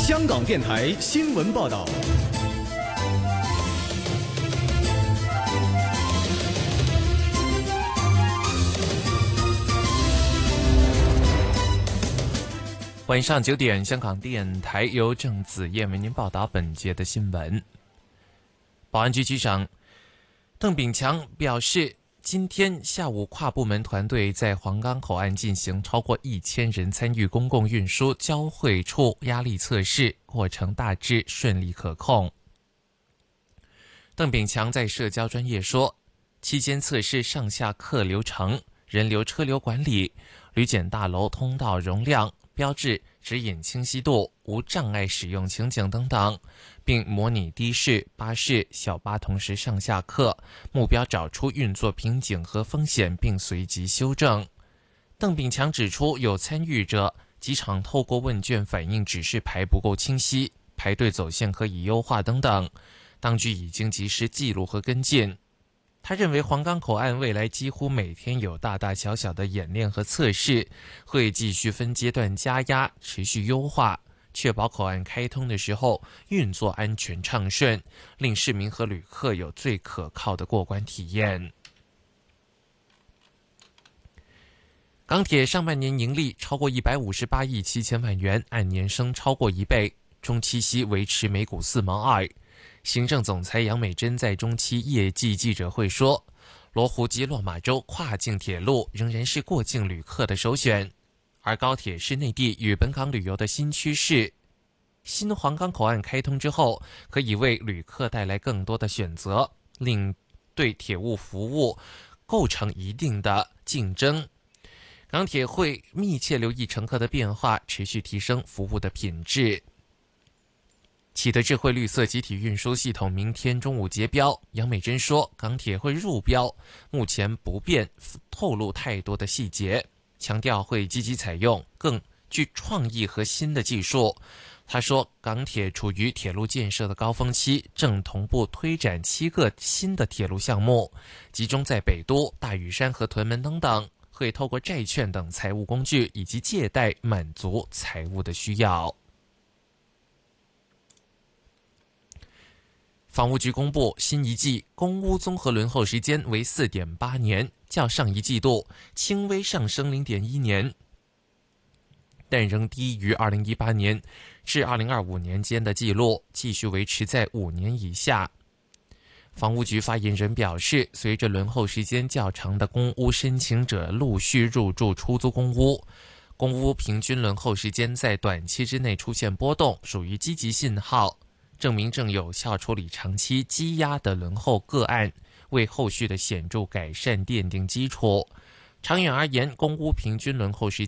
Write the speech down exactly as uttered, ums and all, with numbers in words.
香港电台新闻报道。 晚上九点，香港电台由郑子燕为您报道本节的新闻。保安局局长邓炳强表示，今天下午跨部门团队在皇岗口岸进行超过一千人参与公共运输交汇处压力测试，过程大致顺利可控。邓炳强在社交专页说，期间测试上下客流程、人流车流管理、旅检大楼通道容量、标志、指引清晰度、无障碍使用情景等等，并模拟的士、巴士、小巴同时上下客，目标找出运作瓶颈和风险，并随即修正。邓炳强指出，有参与者机场透过问卷反映指示牌不够清晰，排队走线可以优化等等，当局已经及时记录和跟进。他认为皇岗口岸未来几乎每天有大大小小的演练和测试，会继续分阶段加压，持续优化，确保口岸开通的时候运作安全畅顺，令市民和旅客有最可靠的过关体验。港铁上半年盈利超过一百五十八亿七千万元，按年升超过一倍，中期息维持每股四毛二。行政总裁杨美珍在中期业绩记者会说，罗湖及落马洲跨境铁路仍然是过境旅客的首选，而高铁是内地与本港旅游的新趋势。新皇岗口岸开通之后，可以为旅客带来更多的选择，令对铁路服务构成一定的竞争。港铁会密切留意乘客的变化，持续提升服务的品质。启德智慧绿色集体运输系统明天中午截标，杨美珍说，港铁会入标，目前不便透露太多的细节，强调会积极采用更具创意和新的技术。他说，港铁处于铁路建设的高峰期，正同步推展七个新的铁路项目，集中在北都、大屿山和屯门等等，会透过债券等财务工具以及借贷满足财务的需要。房屋局公布，新一季公屋综合轮候时间为 四点八年，较上一季度轻微上升 零点一年，但仍低于二零一八年至二零二五年间的记录，继续维持在五年以下。房屋局发言人表示，随着轮候时间较长的公屋申请者陆续入住出租公屋，公屋平均轮候时间在短期之内出现波动，属于积极信号，证明正有效处理长期积压的轮候个案，为后续的显著改善奠定基础。长远而言，公屋平均轮候时